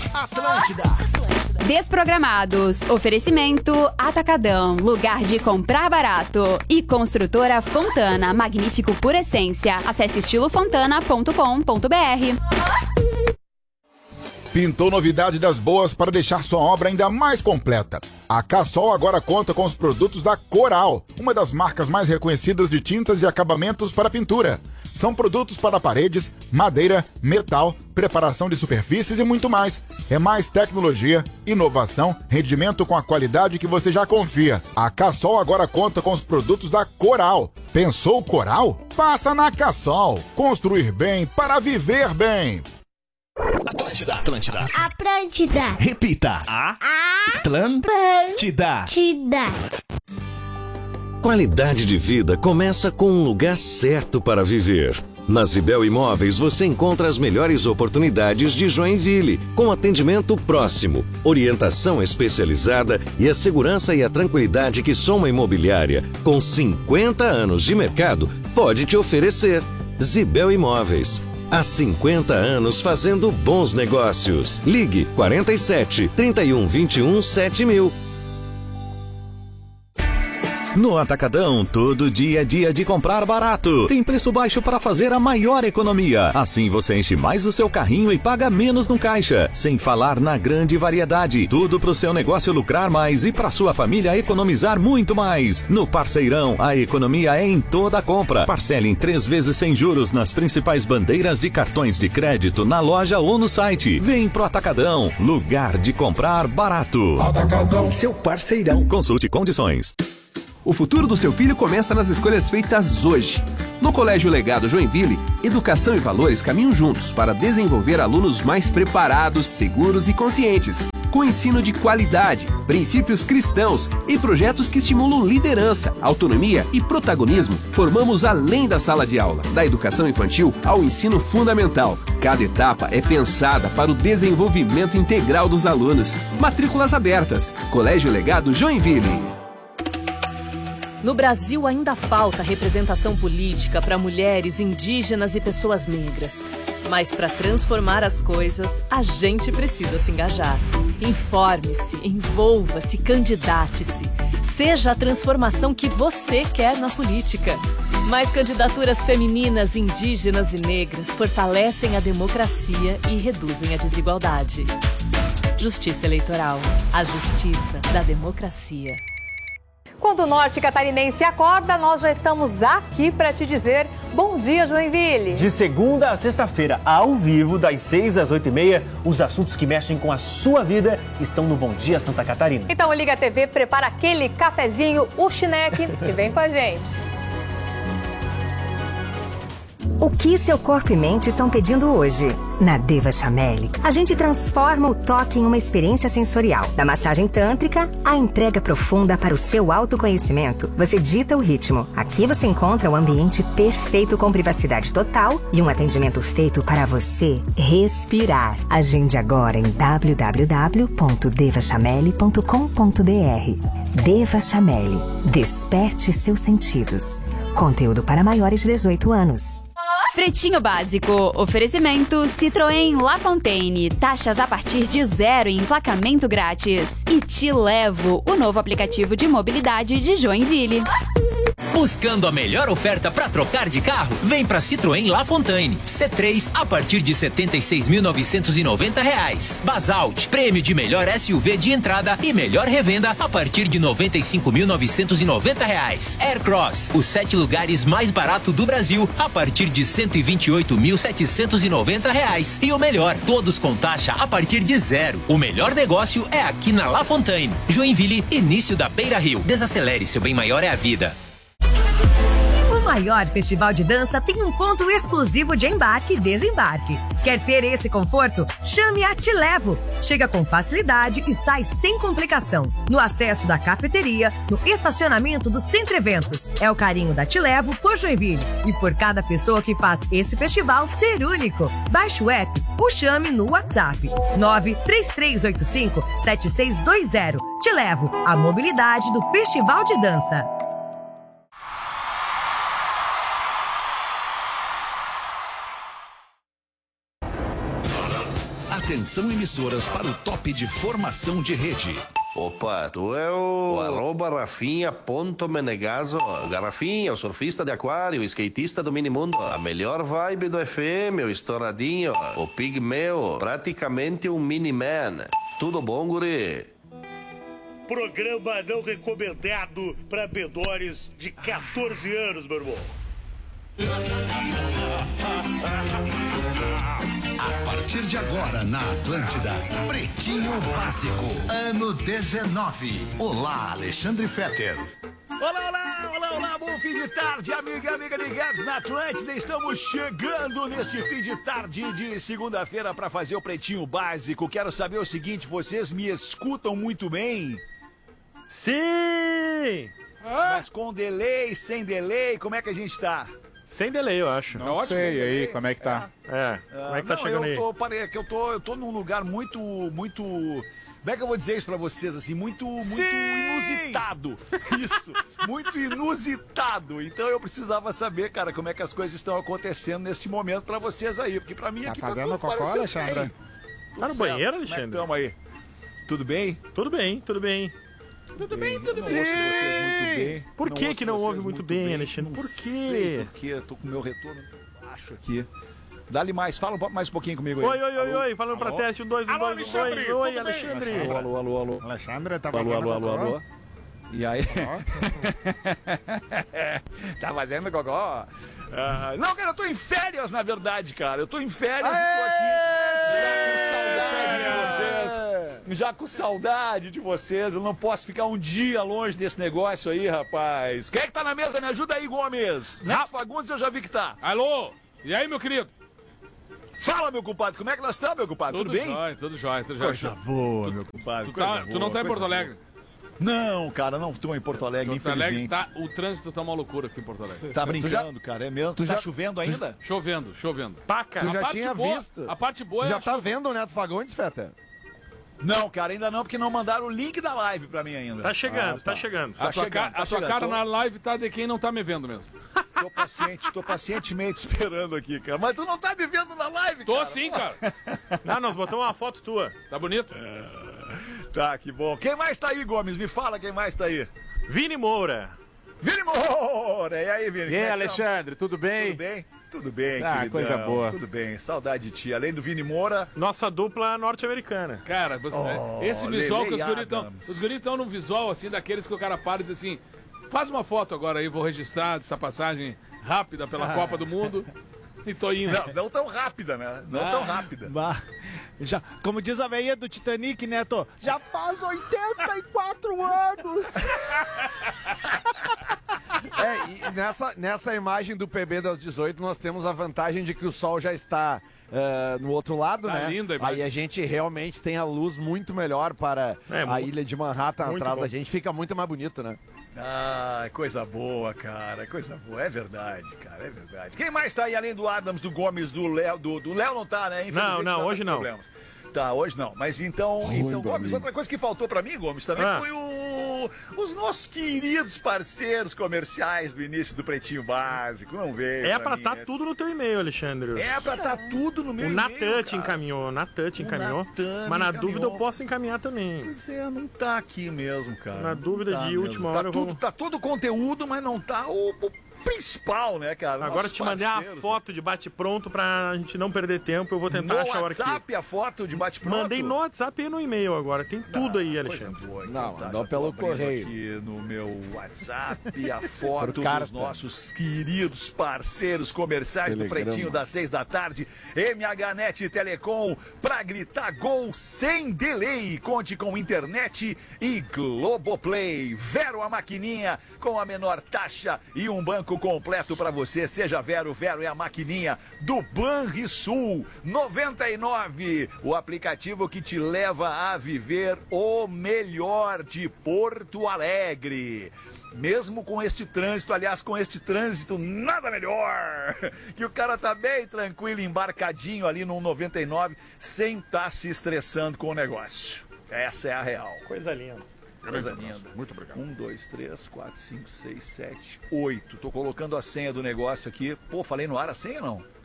Atlântida. Desprogramados. Oferecimento Atacadão, lugar de comprar barato. E Construtora Fontana, magnífico por essência. Acesse estilofontana.com.br. Pintou novidade das boas para deixar sua obra ainda mais completa. A Cassol agora conta com os produtos da Coral, uma das marcas mais reconhecidas de tintas e acabamentos para pintura. São produtos para paredes, madeira, metal, preparação de superfícies e muito mais. É mais tecnologia, inovação, rendimento com a qualidade que você já confia. A Cassol agora conta com os produtos da Coral. Pensou Coral? Passa na Cassol. Construir bem para viver bem. Atlântida. Atlântida. Atlântida. Repita. Atlântida. Qualidade de vida começa com um lugar certo para viver. Na Zibel Imóveis você encontra as melhores oportunidades de Joinville, com atendimento próximo, orientação especializada e a segurança e a tranquilidade que só uma imobiliária com 50 anos de mercado pode te oferecer. Zibel Imóveis. Há 50 anos fazendo bons negócios. Ligue 47 31 21 7000. No Atacadão, todo dia é dia de comprar barato. Tem preço baixo para fazer a maior economia. Assim você enche mais o seu carrinho e paga menos no caixa. Sem falar na grande variedade. Tudo para o seu negócio lucrar mais e para sua família economizar muito mais. No Parceirão, a economia é em toda a compra. Parcele em 3 vezes sem juros nas principais bandeiras de cartões de crédito na loja ou no site. Vem pro Atacadão, lugar de comprar barato. Atacadão, seu parceirão. Consulte condições. O futuro do seu filho começa nas escolhas feitas hoje. No Colégio Legado Joinville, educação e valores caminham juntos para desenvolver alunos mais preparados, seguros e conscientes. Com ensino de qualidade, princípios cristãos e projetos que estimulam liderança, autonomia e protagonismo, formamos além da sala de aula, da educação infantil ao ensino fundamental. Cada etapa é pensada para o desenvolvimento integral dos alunos. Matrículas abertas. Colégio Legado Joinville. No Brasil ainda falta representação política para mulheres, indígenas e pessoas negras. Mas para transformar as coisas, a gente precisa se engajar. Informe-se, envolva-se, candidate-se. Seja a transformação que você quer na política. Mais candidaturas femininas, indígenas e negras fortalecem a democracia e reduzem a desigualdade. Justiça Eleitoral. A justiça da democracia. Quando o Norte Catarinense acorda, nós já estamos aqui para te dizer bom dia, Joinville. De segunda a sexta-feira, ao vivo, das 6 às 8h30, os assuntos que mexem com a sua vida estão no Bom Dia Santa Catarina. Então liga a TV, prepara aquele cafezinho, o chineque e vem com a gente. O que seu corpo e mente estão pedindo hoje? Na Deva Chameli, a gente transforma o toque em uma experiência sensorial. Da massagem tântrica, à entrega profunda para o seu autoconhecimento. Você dita o ritmo. Aqui você encontra um ambiente perfeito com privacidade total e um atendimento feito para você respirar. Agende agora em www.devachameli.com.br. Deva Chameli. Desperte seus sentidos. Conteúdo para maiores de 18 anos. Pretinho Básico. Oferecimento Citroën La Fontaine. Taxas a partir de 0 e emplacamento grátis. E Te Levo, o novo aplicativo de mobilidade de Joinville. Buscando a melhor oferta para trocar de carro? Vem para Citroën La Fontaine. C3 a partir de R$ 76.990. Basalt, prêmio de melhor SUV de entrada e melhor revenda a partir de R$ 95.990. Aircross, os 7 lugares mais barato do Brasil a partir de R$ 128.790. E o melhor, todos com taxa a partir de 0. O melhor negócio é aqui na La Fontaine. Joinville, início da Beira Rio. Desacelere, seu bem maior é a vida. O maior festival de dança tem um ponto exclusivo de embarque e desembarque. Quer ter esse conforto? Chame a Te Levo. Chega com facilidade e sai sem complicação. No acesso da cafeteria, no estacionamento do Centro Eventos. É o carinho da Te Levo por Joinville e por cada pessoa que faz esse festival ser único. Baixe o app ou chame no WhatsApp 93385-7620. Te Levo, a mobilidade do Festival de Dança. Atenção emissoras para o top de formação de rede. Opa, tu é o @Rafinha.Menegaso. Garrafinha, o surfista de aquário, o skatista do Minimundo. A melhor vibe do FM, o estouradinho, o pigmeu, praticamente um mini-man. Tudo bom, guri? Programa não recomendado para menores de 14 anos, meu irmão. A partir de agora na Atlântida, Pretinho Básico, ano 19. Olá, Alexandre Fetter. Olá, bom fim de tarde, amigo e amiga ligados na Atlântida. Estamos chegando neste fim de tarde de segunda-feira para fazer o Pretinho Básico. Quero saber o seguinte, vocês me escutam muito bem? Sim! Mas com delay, sem delay, como é que a gente tá? Sem delay, eu acho. Não sei aí, como é que tá? Como é que tá chegando aí? Eu tô num lugar muito... Como é que eu vou dizer isso pra vocês, assim? Muito inusitado. Isso, muito inusitado. Então eu precisava saber, cara, como é que as coisas estão acontecendo neste momento pra vocês aí. Porque pra mim aqui tá fazendo cocô, Alexandre? Tá no banheiro, Alexandre? Como é que tamo aí? Tudo bem? Tudo bem. Tudo bem. Por que não ouve muito bem, Alexandre? Por quê? Porque eu tô com o meu retorno baixo aqui. Dá-lhe mais, fala mais um pouquinho comigo aí. Oi, falando pra teste, 1, 2, 1, 2, 1, oi, Alexandre. Alô. Alexandre, tá fazendo alô. E aí? Tá fazendo gogó? Não, cara, eu tô em férias, na verdade, cara. Eu tô em férias e tô aqui já com saudade de vocês. Eu não posso ficar um dia longe desse negócio aí, rapaz. Quem é que tá na mesa? Me ajuda aí, Gomes. Neto Fagundes, eu já vi que tá. Alô? E aí, meu querido? Fala, meu compadre. Como é que nós estamos, meu compadre? Tudo bem? Tudo jóia. Coisa boa, meu compadre. Tu não tá em Porto Alegre? Não, cara, não tô em Porto Alegre, infelizmente. O trânsito tá uma loucura aqui em Porto Alegre. Tá brincando, cara, é mesmo? Tá chovendo ainda? Chovendo. Paca. Tu já tinha visto? A parte boa já tá vendo o Neto Fagundes, Fetter? Não, cara, ainda não, porque não mandaram o link da live pra mim ainda. Tá chegando. A tua cara na live tá de quem não tá me vendo mesmo. Tô pacientemente esperando aqui, cara. Mas tu não tá me vendo na live, cara? Tô sim, cara. Não, nós botamos uma foto tua. Tá bonito? Tá, que bom. Quem mais tá aí, Gomes? Me fala quem mais tá aí. Vini Moura. E aí, Vini? E aí, Alexandre, tudo bem? Tudo bem, queridão. Coisa boa. Tudo bem, saudade de ti. Além do Vini Moura... Nossa dupla norte-americana. Cara, esse visual que os guris estão num visual, assim, daqueles que o cara para e diz assim, faz uma foto agora aí, vou registrar essa passagem rápida pela Copa do Mundo e tô indo. Não tão rápida, né? Não tão rápida. Já, como diz a veia do Titanic, Neto, já faz 84 anos. E nessa imagem do PB das 18, nós temos a vantagem de que o sol já está no outro lado, né? Linda a imagem. Aí a gente realmente tem a luz muito melhor para a ilha de Manhattan atrás da gente. Fica muito mais bonito, né? Coisa boa, cara. Coisa boa. É verdade, cara. É verdade. Quem mais tá aí além do Adams, do Gomes, do Léo? Do Léo não tá, né? Não, hoje não. Tá, hoje não. Mas então Gomes, outra coisa que faltou pra mim, Gomes, também foi os nossos queridos parceiros comerciais do início do Pretinho Básico. Não veio. É pra estar tudo no teu e-mail, Alexandre. É pra estar tudo no meu e-mail. O Natan te encaminhou. Mas na dúvida eu posso encaminhar também. Pois é, não tá aqui mesmo, cara. Na dúvida de última hora Tá todo o conteúdo, mas não tá o principal, né, cara? Agora te mandei a foto de bate-pronto pra gente não perder tempo. Eu vou tentar achar o arquivo. No WhatsApp a foto de bate-pronto? Mandei no WhatsApp e no e-mail agora. Tem tudo aí, Alexandre. Boa, então não pelo correio. Aqui no meu WhatsApp a foto dos nossos queridos parceiros comerciais do Pretinho das 6 da tarde. MHNet Telecom pra gritar gol sem delay. Conte com internet e Globoplay. Vero a maquininha com a menor taxa e um banco completo para você. Seja Vero é a maquininha do Banrisul 99, o aplicativo que te leva a viver o melhor de Porto Alegre. Mesmo com este trânsito, nada melhor que o cara tá bem tranquilo, embarcadinho ali no 99, sem estar se estressando com o negócio. Essa é a real. Coisa linda. Coisa linda. Muito obrigado. 1, 2, 3, 4, 5, 6, 7, 8. Tô colocando a senha do negócio aqui. Pô, falei no ar a senha, não?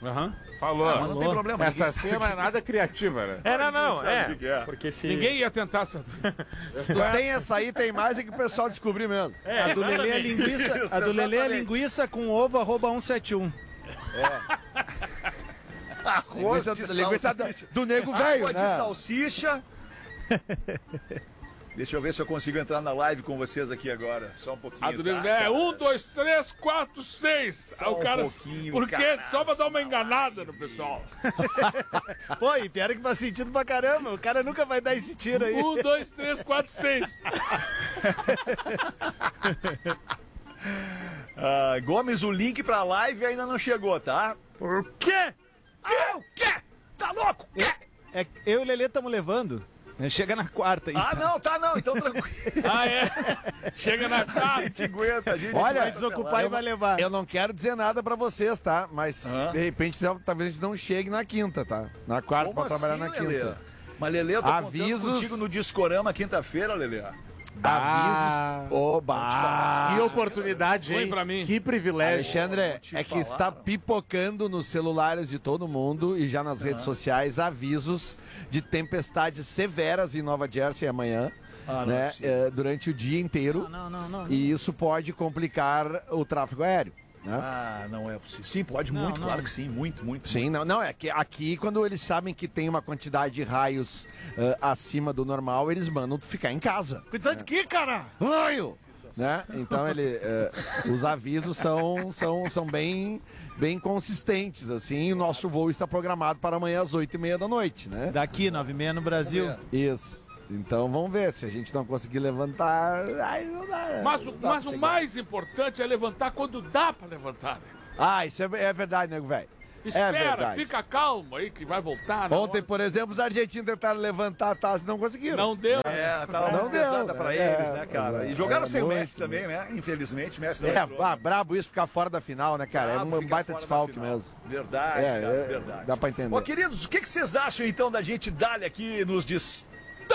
Aham. Falou. Mas não tem problema. Essa cena não é nada criativa, né? Não. Porque se... Ninguém ia tentar essa... Tem essa aí, tem mais é que o pessoal descobriu mesmo. A do Lelê é linguiça, linguiça com ovo, @171. Arroz linguiça do nego velho, água né? de salsicha. Deixa eu ver se eu consigo entrar na live com vocês aqui agora. Só um pouquinho. A do nego velho é 1, 2, 3, 4, 6. Só o cara, um pouquinho, por quê? cara, Só pra dar uma enganada no pessoal. Pô, e pior que faz sentido pra caramba. O cara nunca vai dar esse tiro aí. 1, 2, 3, 4, 6. Gomes, o link pra live ainda não chegou, tá? Por quê? O quê? Tá louco? É, eu e o Lelê estamos levando. Chega na quarta aí. Não, então tranquilo. Chega na quarta. A gente aguenta, Olha, vai desocupar e vai levar. Eu não quero dizer nada pra vocês, tá? Mas, de repente, talvez a gente não chegue na quinta, tá? Na quarta, pra trabalhar na quinta. Lelê? Mas, Lelê, eu tô Avisos... contando contigo no Discorama quinta-feira, Lelê. Avisos. Que oportunidade, hein? Pra mim. Que privilégio. Alexandre, é que está pipocando nos celulares de todo mundo e já nas redes sociais avisos de tempestades severas em Nova Jersey amanhã. Né, durante o dia inteiro. Não. E isso pode complicar o tráfego aéreo. Né? Não é possível. Sim, pode muito, claro que sim. Muito. Sim, não, é que aqui quando eles sabem que tem uma quantidade de raios acima do normal, eles mandam tu ficar em casa. Cuidado de quê, cara? Raio! Né? Então os avisos são bem consistentes, assim, e o nosso voo está programado para amanhã às 8h30 da noite, né? Daqui, 9h30 no Brasil. Isso. Então vamos ver, se a gente não conseguir levantar, aí não dá. Mas o mais importante é levantar quando dá pra levantar. Isso é verdade, nego velho. Espera, fica calmo aí que vai voltar. Ontem, por exemplo, os argentinos tentaram levantar a taça e não conseguiram. Não deu. Tava não pesada pra eles, né, cara? E jogaram sem o Messi também, né? Infelizmente, o Messi não brabo isso, ficar fora da final, né, cara? É um baita desfalque mesmo. Verdade, cara, verdade. Dá pra entender. Ô, queridos, o que vocês acham, então, da gente dar aqui nos destaques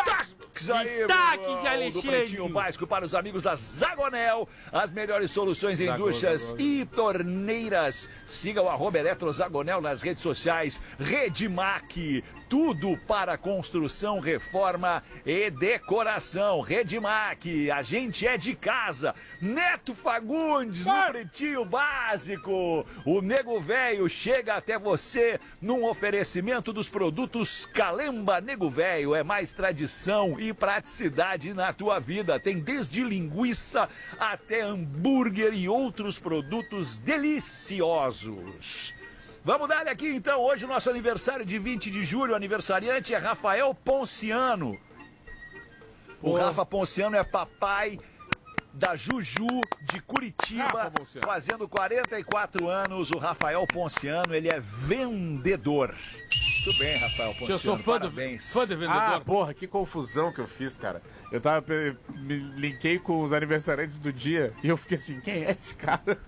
aí, Alexandre, do Pretinho Básico para os amigos da Zagonel, as melhores soluções em duchas e torneiras. Siga o @EletroZagonel nas redes sociais. Redmac, tudo para construção, reforma e decoração. Redmac, a gente é de casa. Neto Fagundes, no Pretinho Básico. O Nego Velho chega até você num oferecimento dos produtos Calemba. Nego Velho é mais tradição e praticidade na tua vida. Tem desde linguiça até hambúrguer e outros produtos deliciosos. Vamos dar aqui então, hoje o nosso aniversário de 20 de julho, o aniversariante é Rafael Ponciano. O Rafa Ponciano é papai da Juju de Curitiba, fazendo 44 anos. O Rafael Ponciano, ele é vendedor. Muito bem, Rafael Ponciano, eu sou fã de vendedor. Porra, que confusão que eu fiz, cara. Eu me linkei com os aniversariantes do dia e eu fiquei assim, quem é esse cara?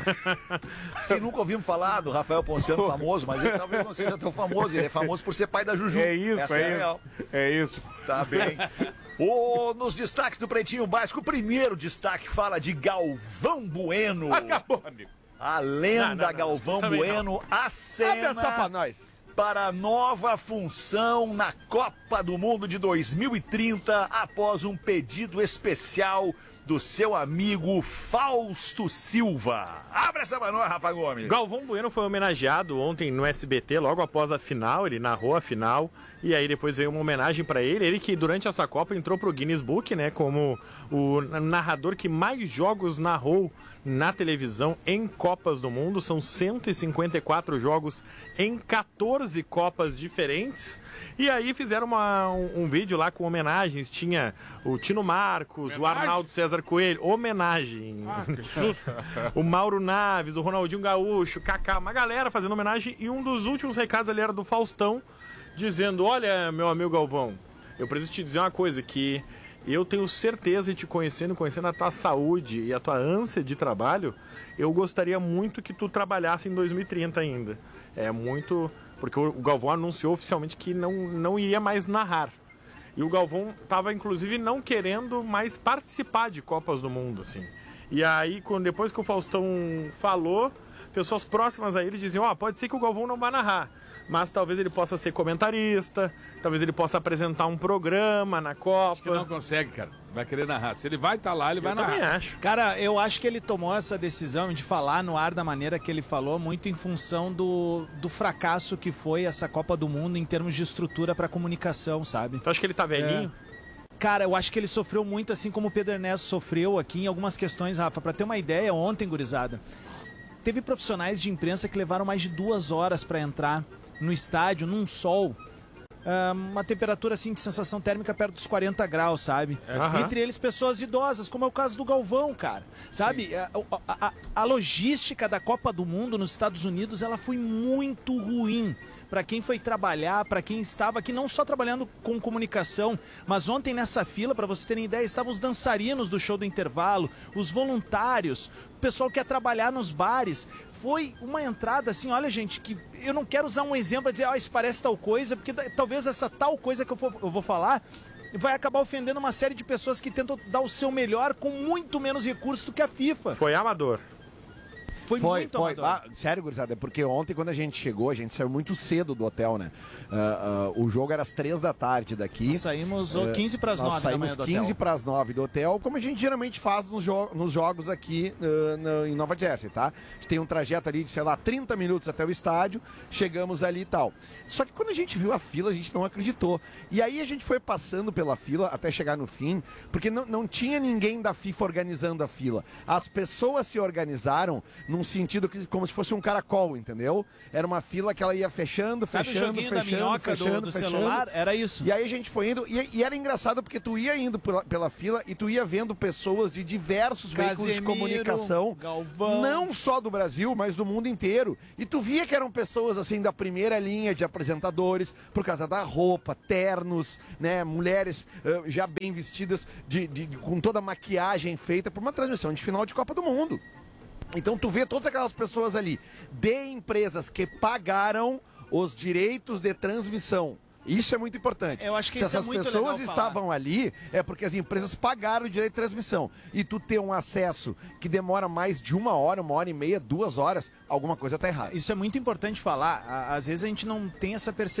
Sim, nunca ouvimos falar do Rafael Ponciano famoso, mas ele talvez não seja tão famoso. Ele é famoso por ser pai da Juju. É isso, é isso. Tá bem. Nos destaques do Pretinho Básico, o primeiro destaque fala de Galvão Bueno. Acabou, amigo. A lenda Galvão Bueno acena só pra nós. Para nova função na Copa do Mundo de 2030, após um pedido especial do seu amigo Fausto Silva. Abra essa pra nós, Rafa Gomes. Galvão Bueno foi homenageado ontem no SBT, logo após a final, ele narrou a final, e aí depois veio uma homenagem pra ele, ele que durante essa Copa entrou pro Guinness Book, né, como o narrador que mais jogos narrou na televisão em Copas do Mundo. São 154 jogos em 14 Copas diferentes. E aí fizeram um vídeo lá com homenagens. Tinha o Tino Marcos, o Arnaldo César Coelho. Homenagem. Que susto. O Mauro Naves, o Ronaldinho Gaúcho, Kaká, uma galera fazendo homenagem. E um dos últimos recados ali era do Faustão, dizendo: olha, meu amigo Galvão, eu preciso te dizer uma coisa, que eu tenho certeza, te conhecendo a tua saúde e a tua ânsia de trabalho, eu gostaria muito que tu trabalhasse em 2030 ainda. É muito... Porque o Galvão anunciou oficialmente que não iria mais narrar. E o Galvão estava, inclusive, não querendo mais participar de Copas do Mundo, assim. E aí, depois que o Faustão falou, pessoas próximas a ele diziam, pode ser que o Galvão não vá narrar, mas talvez ele possa ser comentarista, talvez ele possa apresentar um programa na Copa. Acho que não consegue, cara. Vai querer narrar. Se ele vai estar lá, ele vai narrar. Eu também acho. Cara, eu acho que ele tomou essa decisão de falar no ar da maneira que ele falou, muito em função do fracasso que foi essa Copa do Mundo em termos de estrutura para comunicação, sabe? Tu acha que ele tá velhinho? Cara, eu acho que ele sofreu muito, assim como o Pedro Ernesto sofreu aqui em algumas questões, Rafa. Pra ter uma ideia, ontem, gurizada, teve profissionais de imprensa que levaram mais de 2 horas para entrar no estádio, num sol, uma temperatura assim de sensação térmica perto dos 40 graus, sabe? Entre eles pessoas idosas, como é o caso do Galvão, cara. Sabe? A logística da Copa do Mundo nos Estados Unidos, ela foi muito ruim. Para quem foi trabalhar, para quem estava aqui não só trabalhando com comunicação, mas ontem nessa fila, para vocês terem ideia, estavam os dançarinos do show do intervalo, os voluntários, o pessoal que ia trabalhar nos bares. Foi uma entrada assim, olha gente, que eu não quero usar um exemplo para dizer, isso parece tal coisa, porque talvez essa tal coisa que eu vou falar vai acabar ofendendo uma série de pessoas que tentam dar o seu melhor com muito menos recursos do que a FIFA. Foi amador. Foi muito amador. Sério, gurizada, é porque ontem quando a gente chegou, a gente saiu muito cedo do hotel, né? O jogo era às 3 da tarde daqui. Nós saímos 15 para as 9 da manhã do hotel. 15 para as 9 do hotel, como a gente geralmente faz nos jogos aqui em Nova Jersey, tá? A gente tem um trajeto ali de, sei lá, 30 minutos até o estádio, chegamos ali e tal. Só que quando a gente viu a fila, a gente não acreditou. E aí a gente foi passando pela fila até chegar no fim, porque não tinha ninguém da FIFA organizando a fila. As pessoas se organizaram num sentido que como se fosse um caracol, entendeu? Era uma fila que ela ia fechando, Sabe fechando, o joguinho fechando, da minhoca fechando, do fechando. celular? Era isso. E aí a gente foi indo, e era engraçado porque tu ia indo pela fila e tu ia vendo pessoas de diversos veículos de comunicação, Galvão, não só do Brasil, mas do mundo inteiro. E tu via que eram pessoas assim da primeira linha de apresentadores, por causa da roupa, ternos, né, mulheres já bem vestidas, com toda a maquiagem feita por uma transmissão de final de Copa do Mundo. Então tu vê todas aquelas pessoas ali de empresas que pagaram os direitos de transmissão. Isso é muito importante. Eu acho que se isso é essas muito pessoas legal estavam falar. ali, é porque as empresas pagaram o direito de transmissão. E tu ter um acesso que demora mais de 1 hora, 1 hora e meia, 2 horas, alguma coisa tá errada. Isso é muito importante falar. Às vezes a gente não tem essa percepção.